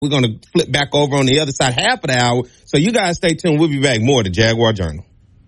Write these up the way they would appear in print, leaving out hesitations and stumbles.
We're going to flip back over on the other side half of the hour. So you guys stay tuned. We'll be back more to Jaguar Journal.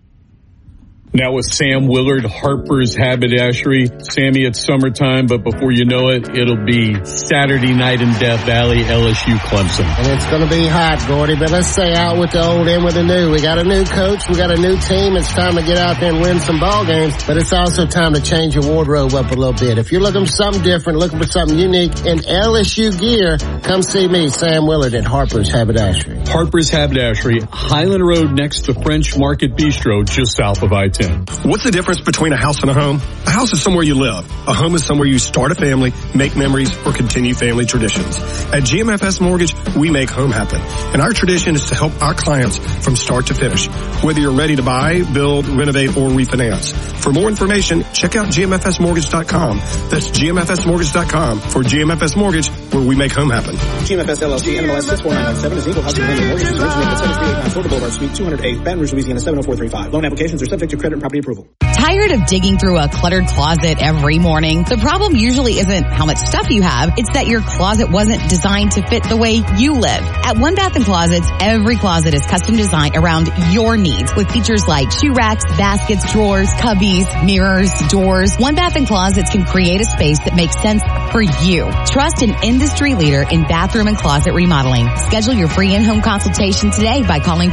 Now with Sam Willard, Harper's Haberdashery. Sammy, it's summertime, but before you know it, it'll be Saturday night in Death Valley, LSU Clemson. And it's going to be hot, Gordy, but let's say out with the old, in with the new. We got a new coach. We got a new team. It's time to get out there and win some ball games, but it's also time to change your wardrobe up a little bit. If you're looking for something different, looking for something unique in LSU gear, come see me, Sam Willard at Harper's Haberdashery. Harper's Haberdashery, Highland Road next to French Market Bistro, just south of I-10. What's the difference between a house and a home? A house is somewhere you live. A home is somewhere you start a family, make memories, or continue family traditions. At GMFS Mortgage, we make home happen. And our tradition is to help our clients from start to finish. Whether you're ready to buy, build, renovate, or refinance. For more information, check out GMFSmortgage.com. That's GMFSmortgage.com for GMFS Mortgage, where we make home happen. GMFS LLC, NMLS 64997 is equal housing lender mortgage. Originated at 7389 Florida Boulevard, Suite 208, Baton Rouge, Louisiana 70435. Loan applications are subject to credit and property approval. Tired of digging through a cluttered closet every morning? The problem usually isn't how much stuff you have. It's that your closet wasn't designed to fit the way you live. At One Bath & Closets, every closet is custom designed around your needs with features like shoe racks, baskets, drawers, cubbies, mirrors, doors. One Bath & Closets can create a space that makes sense for you. Trust an industry leader in bathroom and closet remodeling. Schedule your free in-home consultation today by calling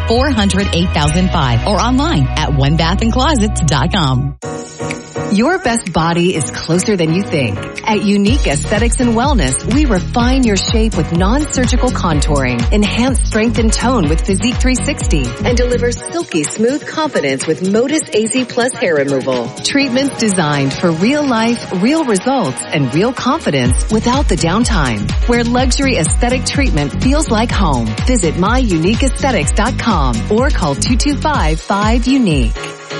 400-8005 or online at onebathandclosets.com. Your best body is closer than you think. At Unique Aesthetics and Wellness, we refine your shape with non-surgical contouring, enhance strength and tone with Physique 360, and deliver silky smooth confidence with Modus AZ Plus hair removal. Treatments designed for real life, real results, and real confidence without the downtime. Where luxury aesthetic treatment feels like home. Visit myuniqueaesthetics.com or call 225-5UNIQUE.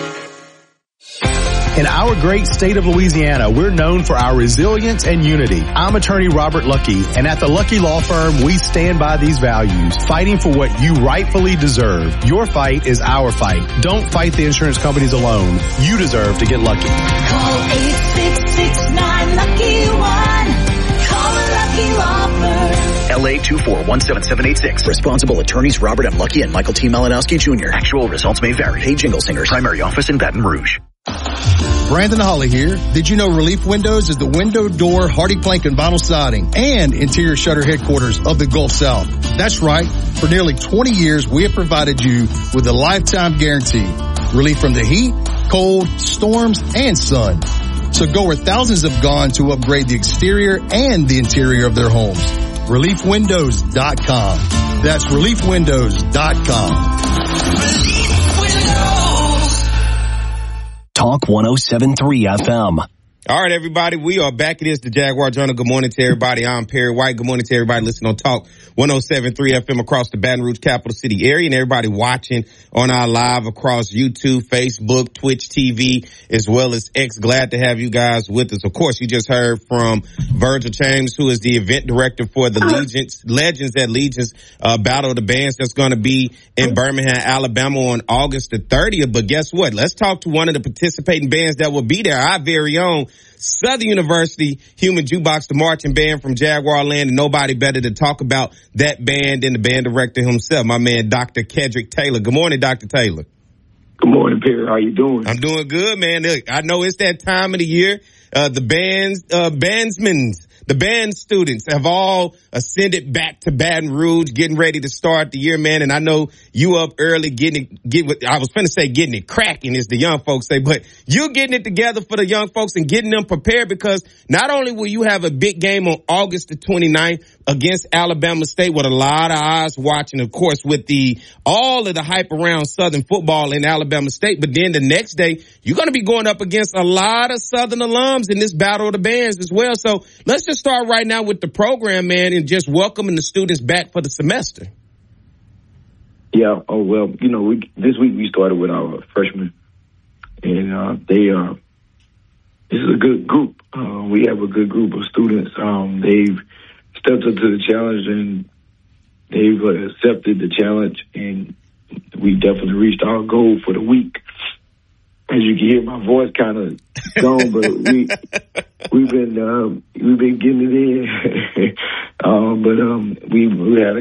In our great state of Louisiana, we're known for our resilience and unity. I'm attorney Robert Lucky, and at the Lucky Law Firm, we stand by these values, fighting for what you rightfully deserve. Your fight is our fight. Don't fight the insurance companies alone. You deserve to get lucky. Call 866-9-LUCKY-1. Call the Lucky Law Firm. LA 2417786. Responsible attorneys Robert M. Lucky and Michael T. Malinowski Jr. Actual results may vary. Paid Jingle Singers. Primary office in Baton Rouge. Brandon Holly here. Did you know Relief Windows is the window, door, hardy plank, and vinyl siding and interior shutter headquarters of the Gulf South? That's right. For nearly 20 years, we have provided you with a lifetime guarantee. Relief from the heat, cold, storms, and sun. So go where thousands have gone to upgrade the exterior and the interior of their homes. ReliefWindows.com. That's ReliefWindows.com. Talk 107.3 FM. All right, everybody, we are back. It is the Jaguar Journal. Good morning to everybody. I'm Perry White. Good morning to everybody listening on Talk 107.3 FM across the Baton Rouge capital city area, and everybody watching on our live across YouTube, Facebook, Twitch TV, as well as X. Glad to have you guys with us. Of course, you just heard from Virgil James, who is the event director for the Legends at Legions Battle of the Bands that's going to be in Birmingham, Alabama on August the 30th. But guess what? Let's talk to one of the participating bands that will be there, our very own Southern University Human Jukebox, the marching band from Jaguar Land, and nobody better to talk about that band than the band director himself, my man, Dr. Kedrick Taylor. Good morning, Dr. Taylor. Good morning, Perry. How you doing? I'm doing good, man. Look, I know it's that time of the year. The band students have all ascended back to Baton Rouge, getting ready to start the year, man. And I know you up early getting it cracking, as the young folks say, but you're getting it together for the young folks and getting them prepared, because not only will you have a big game on August the 29th against Alabama State with a lot of eyes watching, of course, with all of the hype around Southern football in Alabama State, but then the next day, you're going to be going up against a lot of Southern alums in this Battle of the Bands as well. So let's just start right now with the program, man, and just welcoming the students back for the semester. Yeah. Oh, well, this week we started with our freshmen, and this is a good group. We have a good group of students. They've stepped up to the challenge, and they've accepted the challenge, and we definitely reached our goal for the week. as you can hear, my voice kind of gone, but we've been getting it in. We had a